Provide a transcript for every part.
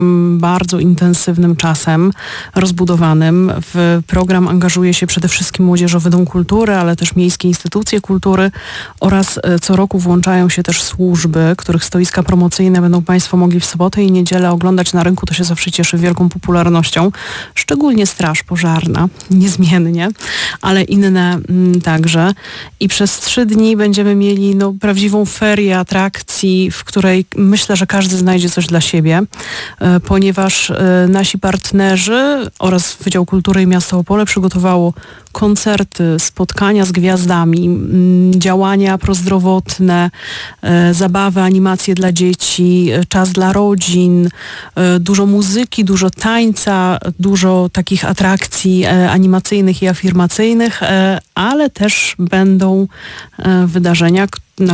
bardzo intensywnym czasem, rozbudowanym. W program angażuje się przede wszystkim Młodzieżowy Dom Kultury, ale też miejskie instytucje kultury oraz co roku włączają się też służby, których stoiska promocyjne będą Państwo mogli w sobotę i niedzielę oglądać na rynku. To się zawsze cieszy wielką popularnością. Szczególnie Straż Pożarna, niezmiennie, ale inne także. I przez 3 dni będziemy mieli prawdziwą ferię atrakcji, w której myślę, że każdy znajdzie coś dla siebie, ponieważ nasi partnerzy oraz Wydział Kultury i Miasto Opole przygotowało koncerty, spotkania z gwiazdami, działania prozdrowotne, zabawy, animacje dla dzieci, czas dla rodzin, dużo muzyki, dużo tańca, dużo takich atrakcji animacyjnych i afirmacyjnych, ale też będą wydarzenia,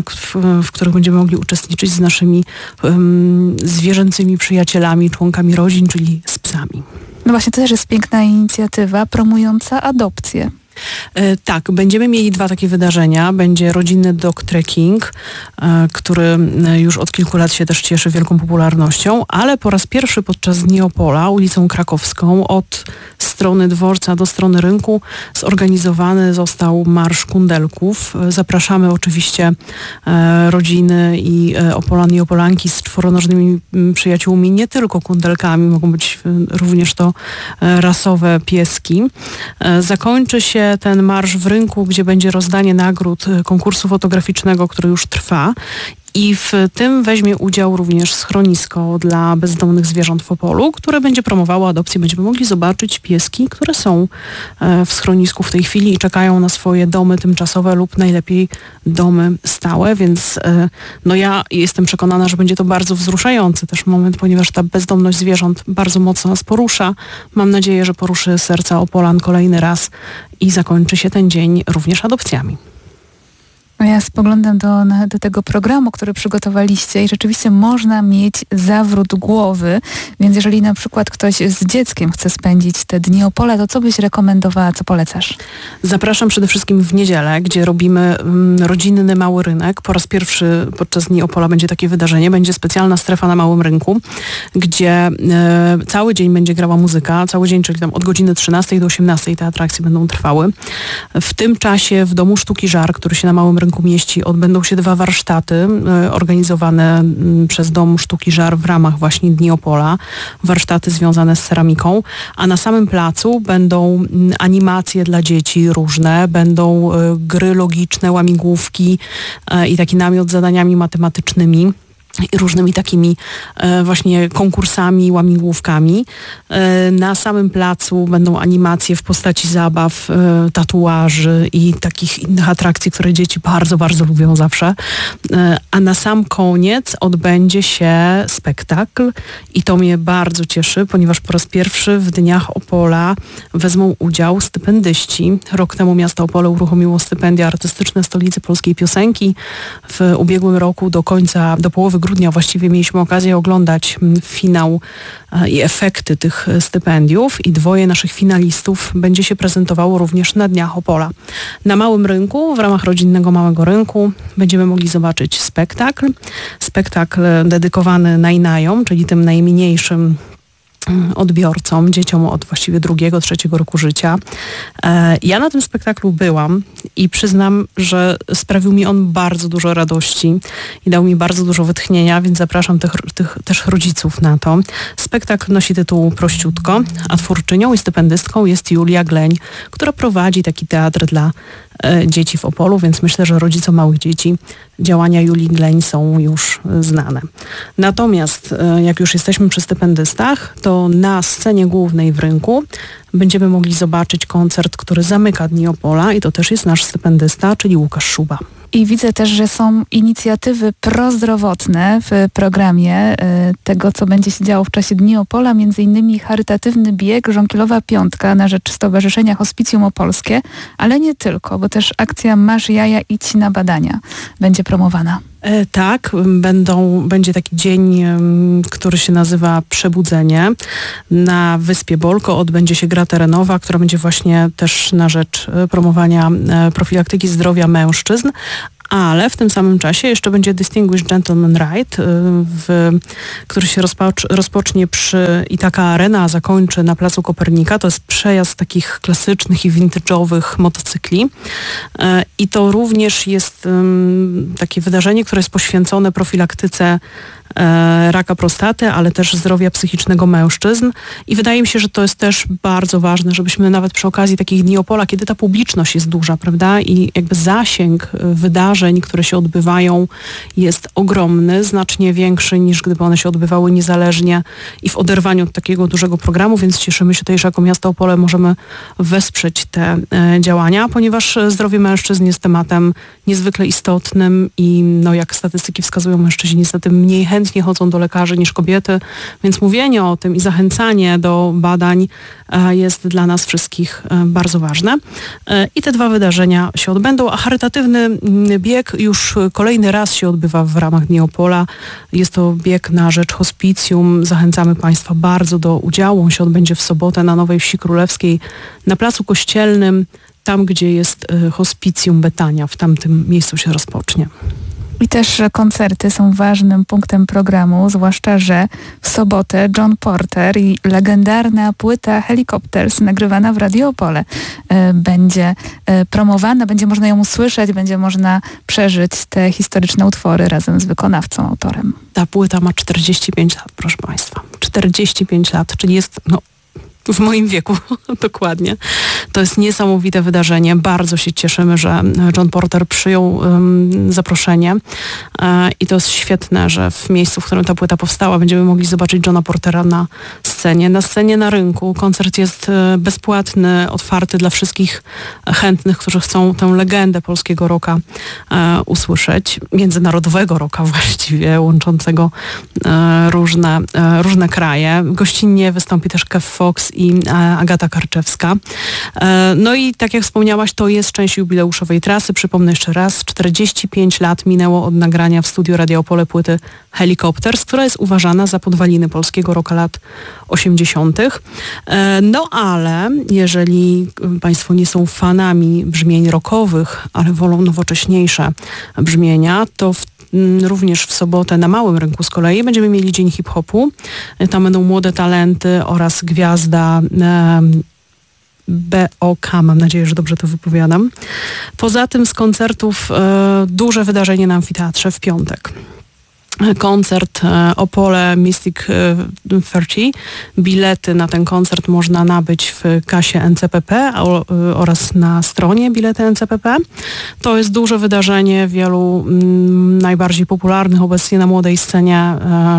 w których będziemy mogli uczestniczyć z naszymi zwierzęcymi przyjacielami, członkami rodzin, czyli z psami. No właśnie, to też jest piękna inicjatywa promująca adopcję. Tak, będziemy mieli 2 takie wydarzenia. Będzie rodzinny dog trekking, który już od kilku lat się też cieszy wielką popularnością, ale po raz pierwszy podczas Dni Opola ulicą Krakowską od strony dworca do strony rynku zorganizowany został Marsz Kundelków. Zapraszamy oczywiście rodziny i Opolan i Opolanki z czworonożnymi przyjaciółmi, nie tylko kundelkami, mogą być również to rasowe pieski. Zakończy się ten marsz w rynku, gdzie będzie rozdanie nagród konkursu fotograficznego, który już trwa. I w tym weźmie udział również schronisko dla bezdomnych zwierząt w Opolu, które będzie promowało adopcję. Będziemy mogli zobaczyć pieski, które są w schronisku w tej chwili i czekają na swoje domy tymczasowe lub najlepiej domy stałe, więc ja jestem przekonana, że będzie to bardzo wzruszający też moment, ponieważ ta bezdomność zwierząt bardzo mocno nas porusza. Mam nadzieję, że poruszy serca Opolan kolejny raz i zakończy się ten dzień również adopcjami. Ja spoglądam do tego programu, który przygotowaliście i rzeczywiście można mieć zawrót głowy, więc jeżeli na przykład ktoś z dzieckiem chce spędzić te Dni Opola, to co byś rekomendowała, co polecasz? Zapraszam przede wszystkim w niedzielę, gdzie robimy rodzinny mały rynek. Po raz pierwszy podczas Dni Opola będzie takie wydarzenie. Będzie specjalna strefa na małym rynku, gdzie cały dzień będzie grała muzyka, cały dzień, czyli tam od godziny 13 do 18 te atrakcje będą trwały. W tym czasie w Domu Sztuki Żar, który się na małym rynku mieści, odbędą się 2 warsztaty organizowane przez Dom Sztuki Żar w ramach właśnie Dni Opola. Warsztaty związane z ceramiką, a na samym placu będą animacje dla dzieci różne, będą gry logiczne, łamigłówki i taki namiot z zadaniami matematycznymi i różnymi takimi właśnie konkursami, łamigłówkami. Na samym placu będą animacje w postaci zabaw, tatuaży i takich innych atrakcji, które dzieci bardzo, bardzo lubią zawsze. A na sam koniec odbędzie się spektakl i to mnie bardzo cieszy, ponieważ po raz pierwszy w Dniach Opola wezmą udział stypendyści. Rok temu miasto Opole uruchomiło stypendia artystyczne Stolicy Polskiej Piosenki. W ubiegłym roku do połowy grudnia właściwie mieliśmy okazję oglądać finał i efekty tych stypendiów i 2 naszych finalistów będzie się prezentowało również na Dniach Opola. Na małym rynku, w ramach rodzinnego małego rynku będziemy mogli zobaczyć spektakl dedykowany najnajom, czyli tym najmniejszym odbiorcom, dzieciom od właściwie 2., 3. roku życia. Ja na tym spektaklu byłam i przyznam, że sprawił mi on bardzo dużo radości i dał mi bardzo dużo wytchnienia, więc zapraszam tych też rodziców na to. Spektakl nosi tytuł Prościutko, a twórczynią i stypendystką jest Julia Gleń, która prowadzi taki teatr dla dzieci w Opolu, więc myślę, że rodzicom małych dzieci działania Julii Gleń są już znane. Natomiast jak już jesteśmy przy stypendystach, to na scenie głównej w rynku będziemy mogli zobaczyć koncert, który zamyka Dni Opola i to też jest nasz stypendysta, czyli Łukasz Szuba. I widzę też, że są inicjatywy prozdrowotne w programie tego, co będzie się działo w czasie Dni Opola, między innymi charytatywny bieg Żonkielowa Piątka na rzecz Stowarzyszenia Hospicjum Opolskie, ale nie tylko, bo też akcja Masz jaja, idź na badania będzie promowana. Tak, będzie taki dzień, który się nazywa Przebudzenie. Na Wyspie Bolko odbędzie się gra terenowa, która będzie właśnie też na rzecz promowania profilaktyki zdrowia mężczyzn, ale w tym samym czasie jeszcze będzie Distinguished Gentleman Ride, który się rozpocznie przy Ithaca Arena, a zakończy na Placu Kopernika. To jest przejazd takich klasycznych i vintage'owych motocykli. I to również jest takie wydarzenie, które jest poświęcone profilaktyce raka prostaty, ale też zdrowia psychicznego mężczyzn. I wydaje mi się, że to jest też bardzo ważne, żebyśmy nawet przy okazji takich Dni Opola, kiedy ta publiczność jest duża, prawda, i jakby zasięg wydarzeń, które się odbywają, jest ogromny, znacznie większy niż gdyby one się odbywały niezależnie i w oderwaniu od takiego dużego programu, więc cieszymy się też, że jako miasto Opole możemy wesprzeć te działania, ponieważ zdrowie mężczyzn jest tematem niezwykle istotnym i jak statystyki wskazują, mężczyźni niestety mniej chętnie chodzą do lekarzy niż kobiety, więc mówienie o tym i zachęcanie do badań jest dla nas wszystkich bardzo ważne. I te 2 wydarzenia się odbędą, a charytatywny bieg już kolejny raz się odbywa w ramach Dni Opola. Jest to bieg na rzecz hospicjum. Zachęcamy Państwa bardzo do udziału. On się odbędzie w sobotę na Nowej Wsi Królewskiej, na Placu Kościelnym, tam gdzie jest hospicjum Betania. W tamtym miejscu się rozpocznie. I też koncerty są ważnym punktem programu, zwłaszcza, że w sobotę John Porter i legendarna płyta Helicopters nagrywana w Radio Opole będzie promowana, będzie można ją usłyszeć, będzie można przeżyć te historyczne utwory razem z wykonawcą, autorem. Ta płyta ma 45 lat, proszę Państwa. 45 lat, czyli jest w moim wieku dokładnie. To jest niesamowite wydarzenie. Bardzo się cieszymy, że John Porter przyjął zaproszenie i to jest świetne, że w miejscu, w którym ta płyta powstała, będziemy mogli zobaczyć Johna Portera na scenie na rynku. Koncert jest bezpłatny, otwarty dla wszystkich chętnych, którzy chcą tę legendę polskiego rocka usłyszeć, międzynarodowego rocka właściwie, łączącego różne kraje. Gościnnie wystąpi też Kev Fox i Agata Karczewska. No i tak jak wspomniałaś, to jest część jubileuszowej trasy. Przypomnę jeszcze raz, 45 lat minęło od nagrania w studiu Radia Opole płyty Helicopters, która jest uważana za podwaliny polskiego rocka lat 80. No ale jeżeli Państwo nie są fanami brzmień rockowych, ale wolą nowocześniejsze brzmienia, to również w sobotę na Małym Rynku z kolei będziemy mieli Dzień Hip-Hopu. Tam będą młode talenty oraz gwiazda BOK, mam nadzieję, że dobrze to wypowiadam. Poza tym z koncertów duże wydarzenie na Amfiteatrze w piątek. Koncert Opole Mystic 30. Bilety na ten koncert można nabyć w kasie NCPP oraz na stronie bilety NCPP. To jest duże wydarzenie wielu najbardziej popularnych obecnie na młodej scenie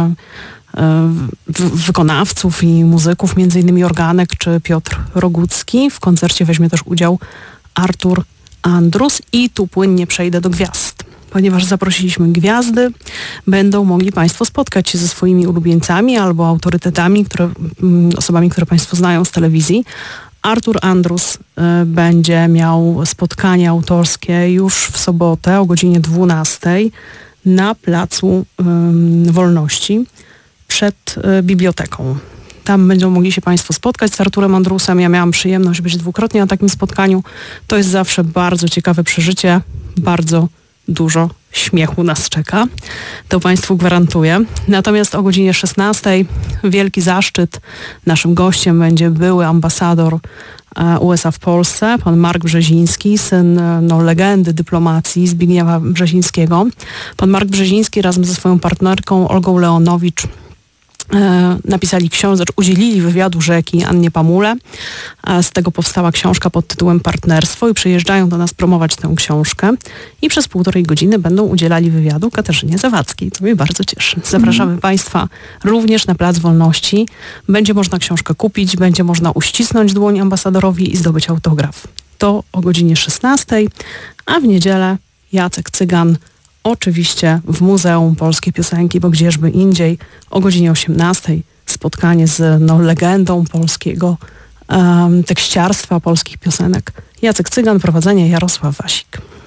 wykonawców i muzyków, między innymi Organek czy Piotr Rogucki. W koncercie weźmie też udział Artur Andrus i tu płynnie przejdę do gwiazd. Ponieważ zaprosiliśmy gwiazdy, będą mogli Państwo spotkać się ze swoimi ulubieńcami albo autorytetami, osobami, które Państwo znają z telewizji. Artur Andrus będzie miał spotkanie autorskie już w sobotę o godzinie 12 na Placu Wolności przed biblioteką. Tam będą mogli się Państwo spotkać z Arturem Andrusem. Ja miałam przyjemność być dwukrotnie na takim spotkaniu. To jest zawsze bardzo ciekawe przeżycie, bardzo dużo śmiechu nas czeka. To Państwu gwarantuję. Natomiast o godzinie 16 wielki zaszczyt. Naszym gościem będzie były ambasador USA w Polsce, pan Mark Brzeziński, syn legendy dyplomacji Zbigniewa Brzezińskiego. Pan Mark Brzeziński razem ze swoją partnerką Olgą Leonowicz napisali książkę, udzielili wywiadu rzeki Annie Pamule. Z tego powstała książka pod tytułem Partnerstwo i przyjeżdżają do nas promować tę książkę i przez 1,5 godziny będą udzielali wywiadu Katarzynie Zawadzkiej. To mnie bardzo cieszy. Zapraszamy Państwa również na Plac Wolności. Będzie można książkę kupić, będzie można uścisnąć dłoń ambasadorowi i zdobyć autograf. To o godzinie 16, a w niedzielę Jacek Cygan oczywiście w Muzeum Polskiej Piosenki, bo gdzieżby indziej, o godzinie 18 spotkanie z legendą polskiego tekściarstwa, polskich piosenek. Jacek Cygan, prowadzenie Jarosław Wasik.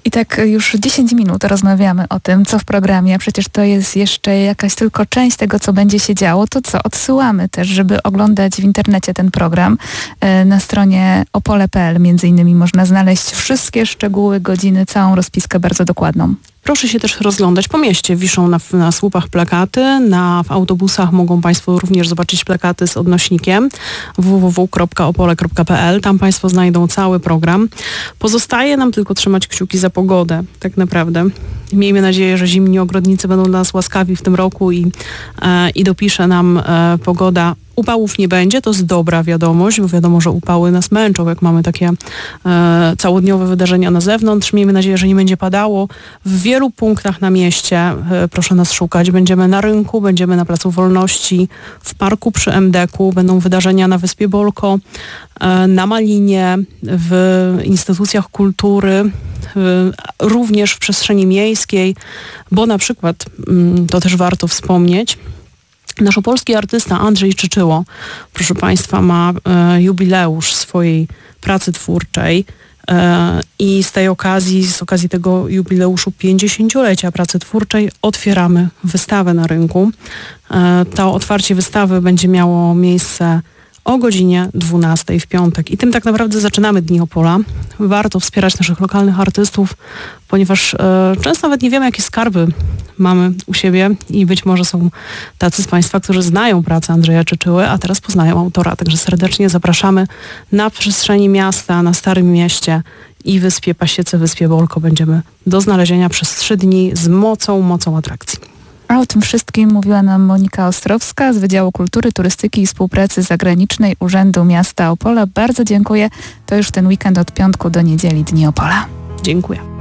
I tak już 10 minut rozmawiamy o tym, co w programie, a przecież to jest jeszcze jakaś tylko część tego, co będzie się działo. To co? Odsyłamy też, żeby oglądać w internecie ten program. Na stronie opole.pl między innymi można znaleźć wszystkie szczegóły, godziny, całą rozpiskę bardzo dokładną. Proszę się też rozglądać po mieście. Wiszą na słupach plakaty, w autobusach mogą Państwo również zobaczyć plakaty z odnośnikiem www.opole.pl. Tam Państwo znajdą cały program. Pozostaje nam tylko trzymać kciuki za pogodę, tak naprawdę. Miejmy nadzieję, że zimni ogrodnicy będą dla nas łaskawi w tym roku i dopisze nam pogoda. Upałów nie będzie, to jest dobra wiadomość, bo wiadomo, że upały nas męczą, jak mamy takie całodniowe wydarzenia na zewnątrz. Miejmy nadzieję, że nie będzie padało. W wielu punktach na mieście proszę nas szukać. Będziemy na rynku, będziemy na Placu Wolności, w parku przy MDK-u, będą wydarzenia na Wyspie Bolko, na Malinie, w instytucjach kultury, również w przestrzeni miejskiej, bo na przykład, to też warto wspomnieć, nasz opolski artysta Andrzej Czyczyło, proszę Państwa, ma jubileusz swojej pracy twórczej i z okazji tego jubileuszu 50-lecia pracy twórczej otwieramy wystawę na rynku. To otwarcie wystawy będzie miało miejsce o godzinie 12 w piątek. I tym tak naprawdę zaczynamy Dni Opola. Warto wspierać naszych lokalnych artystów, ponieważ często nawet nie wiemy, jakie skarby mamy u siebie i być może są tacy z Państwa, którzy znają pracę Andrzeja Czyczyły, a teraz poznają autora. Także serdecznie zapraszamy na przestrzeni miasta, na Starym Mieście i Wyspie Pasiece, Wyspie Bolko. Będziemy do znalezienia przez 3 dni z mocą atrakcji. A o tym wszystkim mówiła nam Monika Ostrowska z Wydziału Kultury, Turystyki i Współpracy Zagranicznej Urzędu Miasta Opola. Bardzo dziękuję. To już ten weekend od piątku do niedzieli Dni Opola. Dziękuję.